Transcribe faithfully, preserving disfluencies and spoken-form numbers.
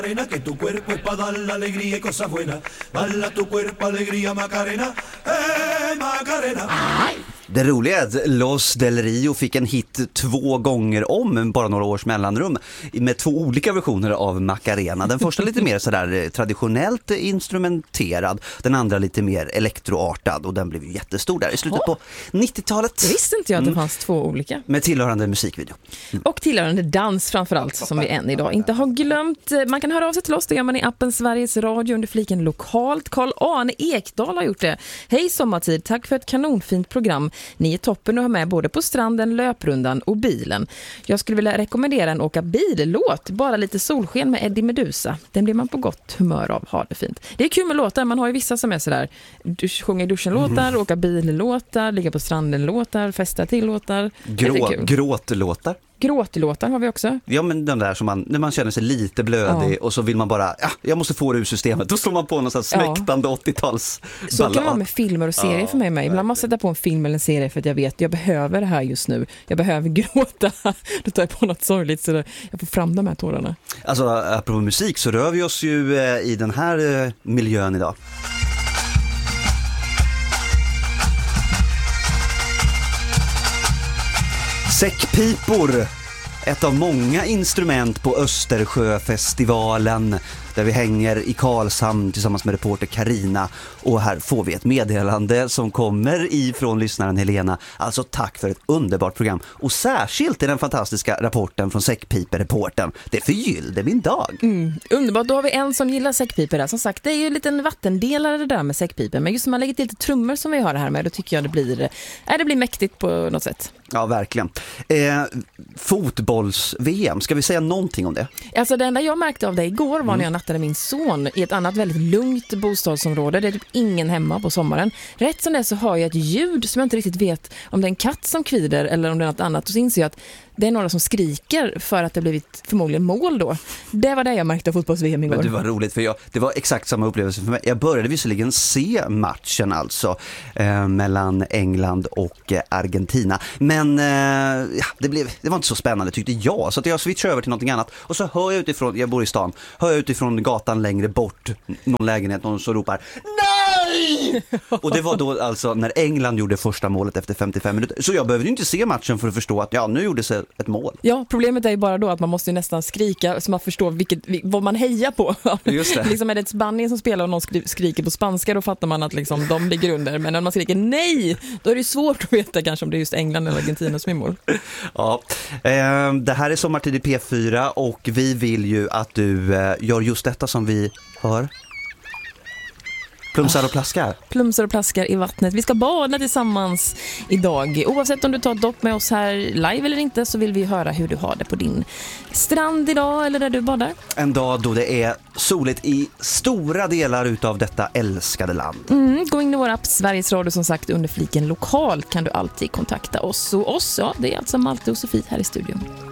Que tu cuerpo es para dar la alegría y cosas buenas. Bala tu cuerpo alegría Macarena. Eh Macarena. Det roliga är att Los del Rio fick en hit två gånger om, bara några års mellanrum, med två olika versioner av Macarena. Den första lite mer sådär traditionellt instrumenterad, den andra lite mer elektroartad, och den blev ju jättestor där i slutet på nittiotalet. Det visste inte jag att det fanns mm. två olika. Med tillhörande musikvideo. Mm. Och tillhörande dans framförallt, som vi än idag inte har glömt. Man kan höra av sig till oss, det gör man i appen Sveriges Radio under fliken lokalt. Carl-Arne Ekdal har gjort det. Hej sommartid, tack för ett kanonfint program. Ni är toppen att ha med både på stranden, löprundan och bilen. Jag skulle vilja rekommendera en åka bil-låt, bara lite solsken med Eddie Meduza. Den blir man på gott humör av, ha det fint. Det är kul med låtar, man har ju vissa som är sådär, sjunga i duschen-låtar, mm. åka bil-låtar, ligga på stranden-låtar, festa till-låtar. Grå, gråt-låtar. Gråtlåtar har vi också. Ja, men den där som man, när man känner sig lite blödig, ja. Och så vill man bara, ja, jag måste få det ur systemet. Då slår man på någon sån här smäktande ja. åttio-tals Så ballad. Kan det vara med filmer och serier ja, för mig. med. Ibland måste jag sätta på en film eller en serie för att jag vet, jag behöver det här just nu. Jag behöver gråta. Då tar jag på något sorgligt så jag får fram de här tårarna. Alltså, apropå musik så rör vi oss ju eh, i den här eh, miljön idag. Säckpipor, ett av många instrument på Östersjöfestivalen där vi hänger i Karlshamn tillsammans med reporter Karina, och här får vi ett meddelande som kommer ifrån lyssnaren Helena. Alltså tack för ett underbart program, och särskilt i den fantastiska rapporten från Säckpiper-reporten. Det förgyllde min dag. Mm, underbart, då har vi en som gillar säckpiper där. Som sagt, det är ju en liten vattendelare det där med säckpiper, men just när man lägger till lite trummor som vi har här med, då tycker jag det blir, äh, det blir mäktigt på något sätt. Ja, verkligen. Eh, fotbolls-V M, ska vi säga någonting om det? Alltså det enda jag märkte av det igår var mm. när jag nattade min son i ett annat väldigt lugnt bostadsområde. Det är typ ingen hemma på sommaren. Rätt som det så hör jag ett ljud som jag inte riktigt vet om det är en katt som kvider eller om det är något annat. Och så inser jag att det är några som skriker för att det blivit förmodligen mål då. Det var det jag märkte av fotbolls-V M igår. Men det var roligt, för jag, det var exakt samma upplevelse för mig. Jag började visserligen se matchen alltså eh, mellan England och eh, Argentina. Men eh, ja, det, blev, det var inte så spännande tyckte jag. Så att jag switchade över till någonting annat. Och så hör jag utifrån, jag bor i stan, hör jag utifrån gatan längre bort någon lägenhet, någon som ropar nej! Och det var då alltså när England gjorde första målet efter femtiofem minuter. Så jag behövde inte se matchen för att förstå att ja, nu gjorde sig ett mål. Ja, problemet är ju bara då att man måste nästan skrika så man förstår vilket, vad man hejar på. Just det. Liksom är det ett Spanien som spelar och någon skriker på spanska, då fattar man att liksom de ligger under. Men när man skriker nej, då är det svårt att veta kanske om det är just England eller Argentina som är mål. Ja, eh, det här är Sommartid i P fyra och vi vill ju att du eh, gör just detta som vi hör. Plumsar och plaskar. Plumsar och plaskar i vattnet. Vi ska bada tillsammans idag. Oavsett om du tar ett dopp med oss här live eller inte, så vill vi höra hur du har det på din strand idag eller där du badar. En dag då det är soligt i stora delar utav detta älskade land. Mm, gå in i vår app Sveriges Radio, som sagt, under fliken lokalt kan du alltid kontakta oss. Och oss, ja, det är alltså Malte och Sofie här i studion.